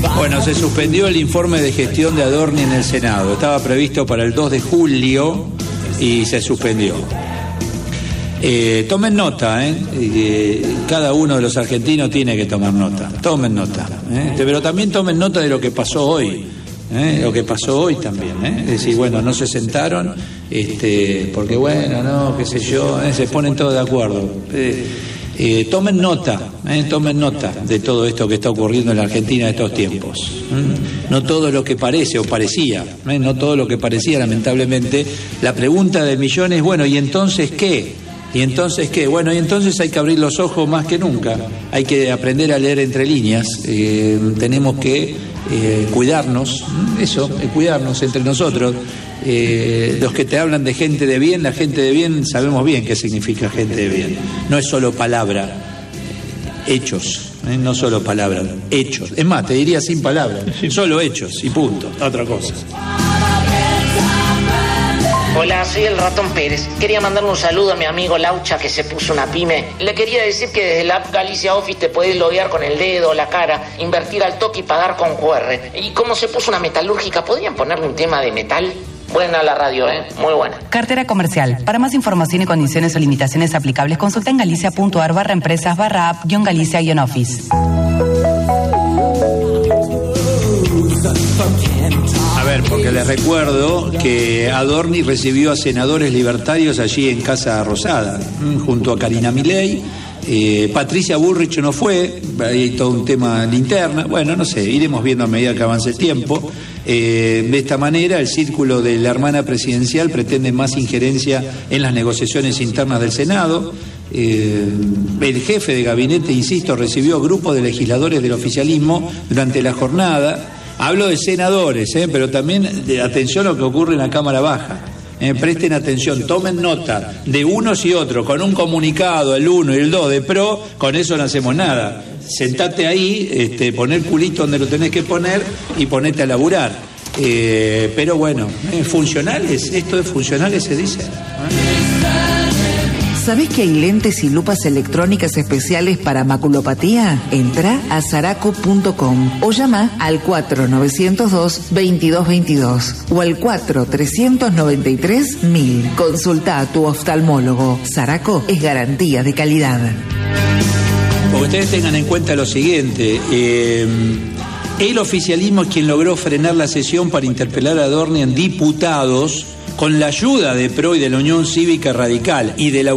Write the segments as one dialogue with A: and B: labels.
A: Bueno, se suspendió el informe de gestión de Adorni en el Senado. Estaba previsto para el 2 de julio y se suspendió. Tomen nota, cada uno de los argentinos tiene que tomar nota. Tomen nota, pero también tomen nota de lo que pasó hoy. Lo que pasó hoy también, es decir, bueno, no se sentaron, porque bueno, no, qué sé yo, se ponen todos de acuerdo. Tomen nota de todo esto que está ocurriendo en la Argentina en estos tiempos. No todo lo que parece o parecía, no todo lo que parecía, lamentablemente. La pregunta del millón es, bueno, ¿y entonces qué? ¿Y entonces qué? Bueno, y entonces hay que abrir los ojos más que nunca. Hay que aprender a leer entre líneas. Tenemos que cuidarnos, cuidarnos entre nosotros. Los que te hablan de gente de bien, la gente de bien, sabemos bien qué significa gente de bien. No es solo palabra, hechos, no solo palabras, hechos. Es más, te diría sin palabras, solo hechos y punto, otra cosa.
B: Hola, soy el Ratón Pérez. Quería mandarle un saludo a mi amigo Laucha, que se puso una pyme. Le quería decir que desde la app Galicia Office te podés loguear con el dedo, la cara, invertir al toque y pagar con QR. Y como se puso una metalúrgica, ¿podrían ponerle un tema de metal? Buena la radio, muy buena.
C: Cartera comercial. Para más información y condiciones o limitaciones aplicables, consulta en galicia.ar/empresas/app-galicia-office.
A: A ver, porque les recuerdo que Adorni recibió a senadores libertarios allí en Casa Rosada, junto a Karina Milei. Patricia Bullrich no fue, hay todo un tema linterna. Bueno, no sé, iremos viendo a medida que avance el tiempo. De esta manera, el círculo de la hermana presidencial pretende más injerencia en las negociaciones internas del Senado. El jefe de gabinete, insisto, recibió grupos de legisladores del oficialismo durante la jornada. Hablo de senadores, pero también de atención a lo que ocurre en la Cámara Baja. Presten atención, tomen nota de unos y otros, con un comunicado, el 1 y el 2 de PRO, con eso no hacemos nada. Sentate ahí, poner culito donde lo tenés que poner y ponete a laburar. Pero bueno, funcionales, esto de funcionales se dice.
D: ¿Sabés que hay lentes y lupas electrónicas especiales para maculopatía? Entra a saraco.com o llama al 4902-2222 o al 4393-1000. Consulta a tu oftalmólogo. Saraco es garantía de calidad.
A: Porque ustedes tengan en cuenta lo siguiente. El oficialismo es quien logró frenar la sesión para interpelar a Adorni en diputados, con la ayuda de PRO y de la Unión Cívica Radical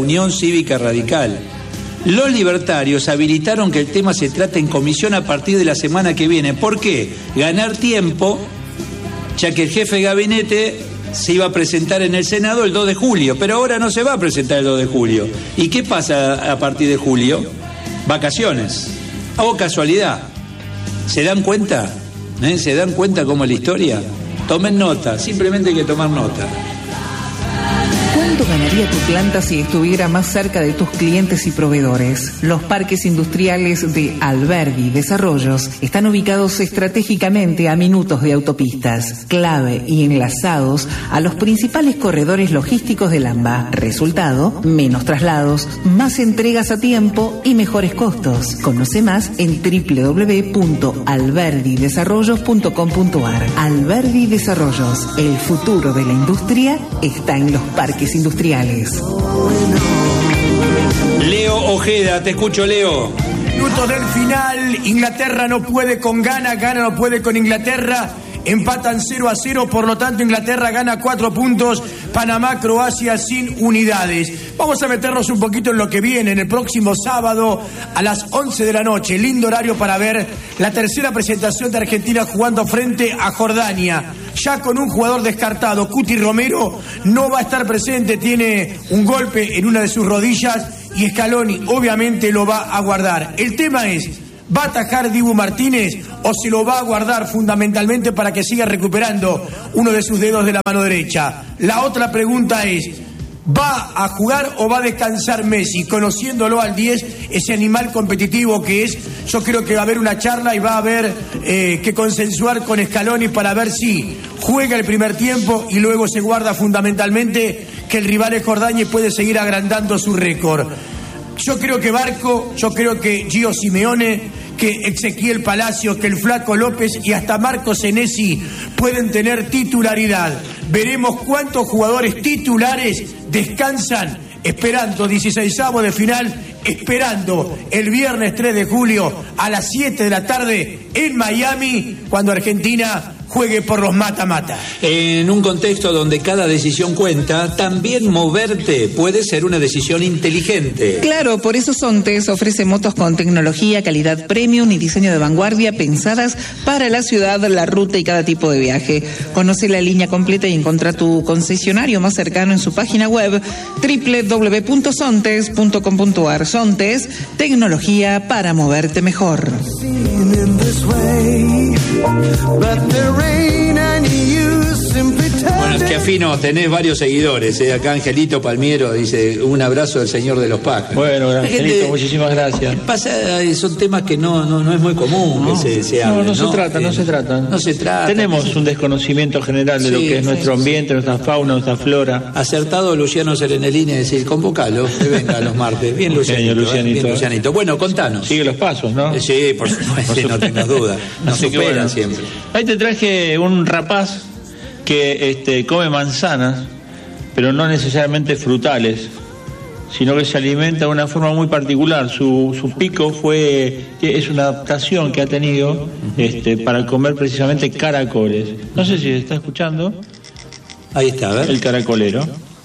A: Los libertarios habilitaron que el tema se trate en comisión a partir de la semana que viene. ¿Por qué? Ganar tiempo, ya que el jefe de gabinete se iba a presentar en el Senado el 2 de julio, pero ahora no se va a presentar el 2 de julio. ¿Y qué pasa a partir de julio? Vacaciones. ¿O casualidad? ¿Se dan cuenta? ¿Se dan cuenta cómo es la historia? Tomen nota, simplemente hay que tomar nota.
D: ¿Cuánto ganaría tu planta si estuviera más cerca de tus clientes y proveedores? Los parques industriales de Alberdi Desarrollos están ubicados estratégicamente a minutos de autopistas, clave y enlazados a los principales corredores logísticos del AMBA. Resultado, menos traslados, más entregas a tiempo y mejores costos. Conoce más en www.alberdidesarrollos.com.ar. Alberdi Desarrollos, el futuro de la industria está en los parques industriales.
A: Leo Ojeda, te escucho, Leo.
E: Minutos del final, Inglaterra no puede con Ghana, Ghana no puede con Inglaterra, empatan 0-0, por lo tanto Inglaterra gana 4 puntos, Panamá, Croacia sin unidades. Vamos a meternos un poquito en lo que viene, en el próximo sábado a las 11 de la noche, lindo horario para ver la tercera presentación de Argentina jugando frente a Jordania, ya con un jugador descartado. Cuti Romero no va a estar presente, tiene un golpe en una de sus rodillas y Scaloni obviamente lo va a guardar. El tema es, ¿va a atajar Dibu Martínez o se lo va a guardar fundamentalmente para que siga recuperando uno de sus dedos de la mano derecha? La otra pregunta es, ¿va a jugar o va a descansar Messi? Conociéndolo al 10, ese animal competitivo que es, yo creo que va a haber una charla y va a haber que consensuar con Scaloni para ver si juega el primer tiempo y luego se guarda fundamentalmente que el rival es Jordania y puede seguir agrandando su récord. Yo creo que Barco, yo creo que Gio Simeone, que Ezequiel Palacios, que el Flaco López y hasta Marco Senesi pueden tener titularidad. Veremos cuántos jugadores titulares descansan esperando 16avos de final, esperando el viernes 3 de julio a las 7 de la tarde en Miami, cuando Argentina juegue por los mata-mata.
A: En un contexto donde cada decisión cuenta, también moverte puede ser una decisión inteligente.
D: Claro, por eso Sontes ofrece motos con tecnología, calidad premium y diseño de vanguardia pensadas para la ciudad, la ruta y cada tipo de viaje. Conoce la línea completa y encontrá tu concesionario más cercano en su página web www.sontes.com.ar. Sontes, tecnología para moverte mejor.
A: Bueno, es que afino, tenés varios seguidores, Acá Angelito Palmiero dice, un abrazo del señor de los pájaros.
F: Bueno, Angelito, muchísimas gracias.
A: Son temas que no es muy común que se hablen.
F: No se trata. Tenemos un desconocimiento general de lo que es nuestro ambiente, nuestra fauna, nuestra flora.
A: Acertado Luciano Serenelini, es decir, convocalo, que venga los martes. Bien, Lucianito. Bien, Lucianito. Bueno, contanos.
F: Sigue los pasos, ¿no?
A: Sí, por supuesto, no tengas duda. Nos superan siempre.
F: Ahí te traje un rapaz que come manzanas, pero no necesariamente frutales, sino que se alimenta de una forma muy particular. Su pico es una adaptación que ha tenido para comer precisamente caracoles. No sé si está escuchando.
A: Ahí está, a ver.
F: El caracolero.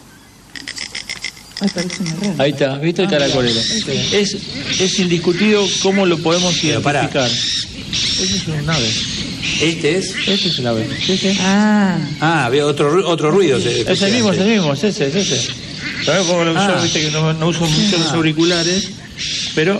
F: Ahí está, ¿viste el caracolero? Es indiscutido cómo lo podemos identificar. Ese es un ave.
A: Este es
F: el ave. ¿Sí?
A: Había otro ruido.
F: Es el mismo, es ese. ¿Sabes cómo lo uso? Viste que no uso mucho los auriculares, pero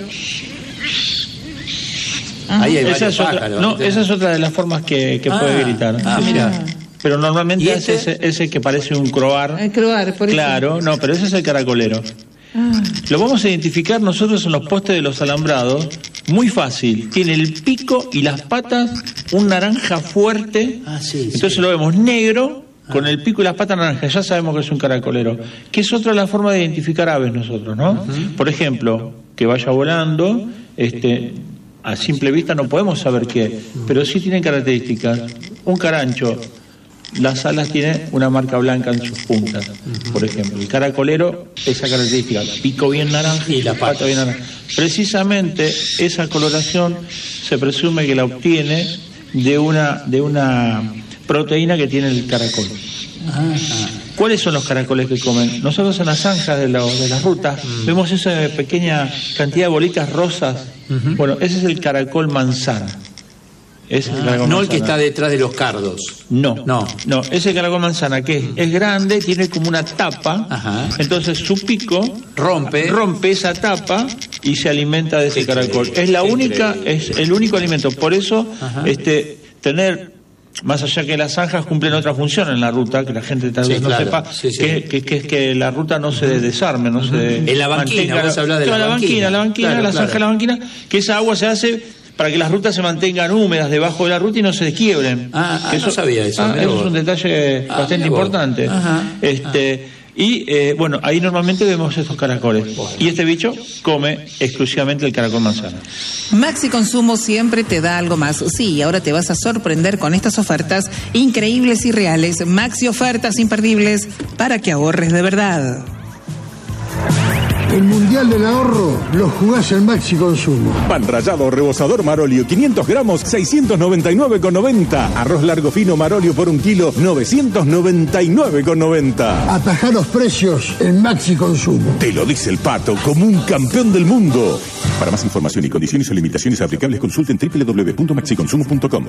A: ahí hay
F: esa es otra de las formas que puede gritar.
A: Mira.
F: Pero normalmente ese que parece un croar.
D: El croar, por eso.
F: Claro, no, pero ese es el caracolero. Lo vamos a identificar nosotros en los postes de los alambrados. Muy fácil. Tiene el pico y las patas un naranja fuerte. Entonces lo vemos negro con el pico y las patas naranjas. Ya sabemos que es un caracolero. Que es otra de las formas de identificar aves nosotros, ¿no? Por ejemplo, que vaya volando, a simple vista no podemos saber qué, pero sí tienen características. Un carancho, las alas tienen una marca blanca en sus puntas, por ejemplo. El caracolero, esa característica, pico bien naranja y la pata bien naranja. Precisamente esa coloración se presume que la obtiene de una proteína que tiene el caracol. ¿Cuáles son los caracoles que comen? Nosotros en las zanjas de las rutas vemos esa pequeña cantidad de bolitas rosas. Bueno, ese es el caracol manzana.
A: No el que está detrás de los cardos.
F: No, ese caracol manzana que es grande, tiene como una tapa. Entonces su pico rompe esa tapa y se alimenta de ese caracol. Es el único alimento. Por eso tener, más allá que las zanjas cumplen otra función en la ruta, que la gente tal vez no sepa, que es que la ruta no se desarme, no se
A: en la banquina, vamos a hablar de la banquina,
F: la zanja de la banquina, que esa agua se hace para que las rutas se mantengan húmedas debajo de la ruta y no se quiebren.
A: No sabía eso.
F: Eso es un detalle bastante importante. Bueno, ahí normalmente vemos estos caracoles. Y este bicho come exclusivamente el caracol manzana.
D: Maxi Consumo siempre te da algo más. Sí, ahora te vas a sorprender con estas ofertas increíbles y reales. Maxi ofertas imperdibles para que ahorres de verdad.
G: El Mundial del Ahorro lo jugás en Maxi Consumo.
H: Pan rallado rebozador Marolio, 500 gramos, 699,90. Arroz largo fino Marolio por 1 kilo, 999,90.
G: Atajá los precios en Maxi Consumo.
H: Te lo dice el Pato, como un campeón del mundo. Para más información y condiciones o limitaciones aplicables, consulten www.maxiconsumo.com.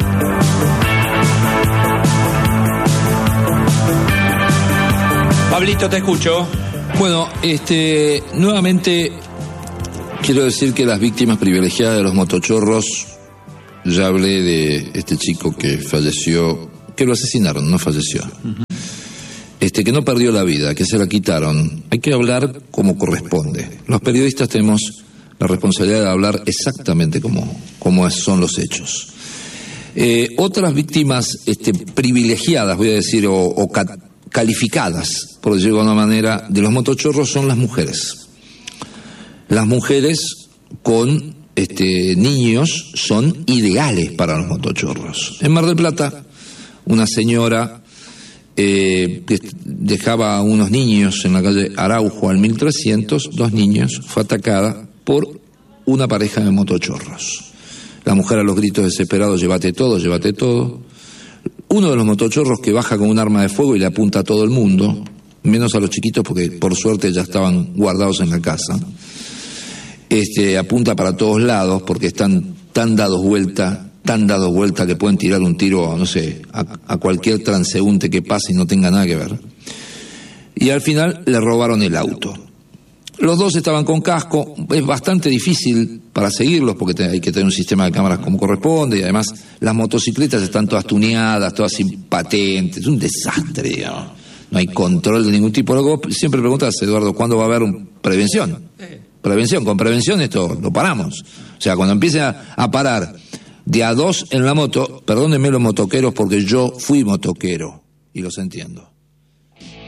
A: Pablito, te escucho.
I: Bueno, nuevamente quiero decir que las víctimas privilegiadas de los motochorros, ya hablé de este chico que falleció, que lo asesinaron, no falleció, que no perdió la vida, que se la quitaron. Hay que hablar como corresponde. Los periodistas tenemos la responsabilidad de hablar exactamente como son los hechos. Otras víctimas privilegiadas, voy a decir, o calificadas, por decirlo de alguna manera, de los motochorros son las mujeres. Las mujeres con niños son ideales para los motochorros. En Mar del Plata, una señora que dejaba a unos niños en la calle Araujo al 1300, 2 niños, fue atacada por una pareja de motochorros. La mujer a los gritos desesperados, llévate todo, llévate todo. Uno de los motochorros que baja con un arma de fuego y le apunta a todo el mundo, menos a los chiquitos porque por suerte ya estaban guardados en la casa. Apunta para todos lados porque están tan dados vuelta que pueden tirar un tiro, no sé, a cualquier transeúnte que pase y no tenga nada que ver. Y al final le robaron el auto. Los dos estaban con casco, es bastante difícil para seguirlos porque hay que tener un sistema de cámaras como corresponde, y además las motocicletas están todas tuneadas, todas sin patentes, es un desastre, digamos. No hay control de ningún tipo. Luego siempre preguntas, Eduardo, ¿cuándo va a haber prevención? Prevención, con prevención esto lo paramos. O sea, cuando empiece a parar de a 2 en la moto, perdónenme los motoqueros porque yo fui motoquero y los entiendo.